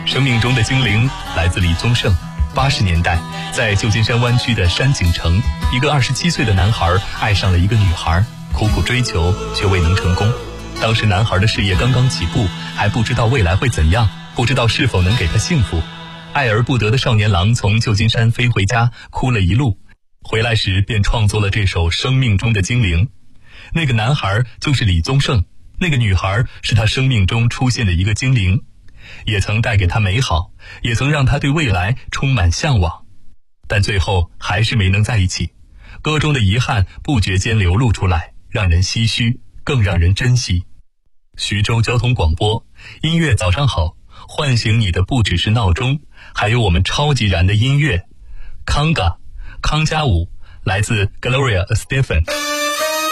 生命中的精灵来自李宗盛。80年代，在旧金山湾区的山景城，一个27岁的男孩爱上了一个女孩，苦苦追求却未能成功。当时男孩的事业刚刚起步，还不知道未来会怎样，不知道是否能给他幸福。爱而不得的少年郎从旧金山飞回家，哭了一路，回来时便创作了这首《生命中的精灵》。那个男孩就是李宗盛，那个女孩是他生命中出现的一个精灵，也曾带给他美好，也曾让他对未来充满向往，但最后还是没能在一起。歌中的遗憾不觉间流露出来，让人唏嘘，更让人珍惜。徐州交通广播，音乐早上好，唤醒你的不只是闹钟，还有我们超级燃的音乐。康家舞来自 Gloria Estefan。